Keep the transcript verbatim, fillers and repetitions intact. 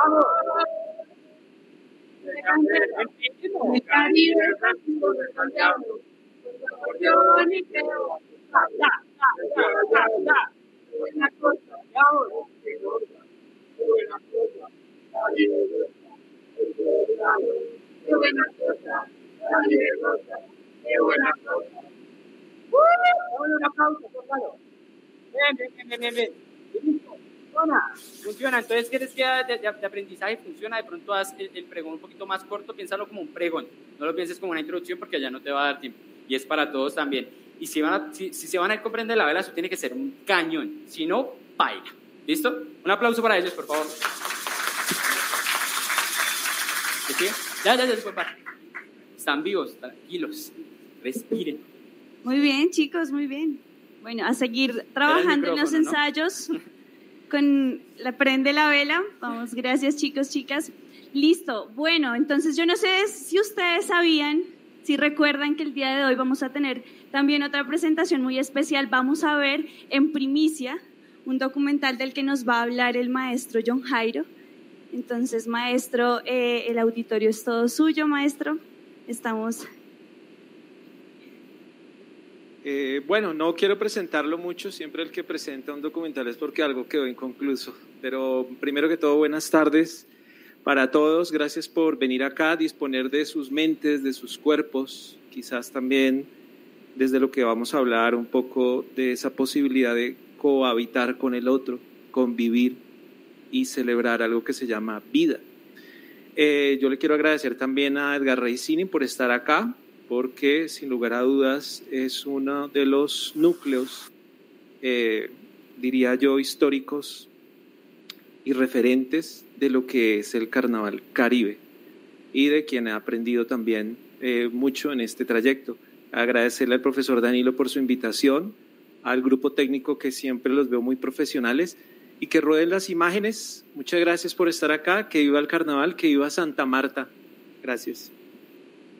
El Caribe, Francisco de Santiago, acordeón y creo, ya, ya, ya, ya, ya, buena cosa, ya ahora, qué cosa, qué buena cosa, qué buena cosa, qué cosa, qué buena cosa. Un aplauso, por favor. Bien, bien, bien, bien, bien. Funciona, funciona. Entonces, ¿quieres que de, de, de aprendizaje funciona? De pronto haz el, el pregón un poquito más corto, piénsalo como un pregón. No lo pienses como una introducción porque ya no te va a dar tiempo. Y es para todos también. Y si, van a, si, si se van a ir con Prende la Vela, eso tiene que ser un cañón. Si no, baila. ¿Listo? Un aplauso para ellos, por favor. ¿Qué sigue? Ya, ya, ya se puede parar. Están vivos, tranquilos. Respiren. Muy bien, chicos, muy bien. Bueno, a seguir trabajando en los ensayos, ¿no? Con la Prende la Vela. Vamos, gracias chicos, chicas. Listo. Bueno, entonces yo no sé si ustedes sabían, si recuerdan que el día de hoy vamos a tener también otra presentación muy especial. Vamos a ver en primicia un documental del que nos va a hablar el maestro John Jairo. Entonces, maestro, eh, el auditorio es todo suyo, maestro. Estamos... Eh, bueno, no quiero presentarlo mucho, siempre el que presenta un documental es porque algo quedó inconcluso, pero primero que todo, buenas tardes para todos, gracias por venir acá, disponer de sus mentes, de sus cuerpos, quizás también desde lo que vamos a hablar un poco de esa posibilidad de cohabitar con el otro, convivir y celebrar algo que se llama vida. Eh, yo le quiero agradecer también a Edgar Reicini por estar acá, porque sin lugar a dudas es uno de los núcleos, eh, diría yo, históricos y referentes de lo que es el Carnaval Caribe y de quien he aprendido también eh, mucho en este trayecto. Agradecerle al profesor Danilo por su invitación, al grupo técnico que siempre los veo muy profesionales y que rueden las imágenes. Muchas gracias por estar acá, que viva el Carnaval, que viva Santa Marta. Gracias.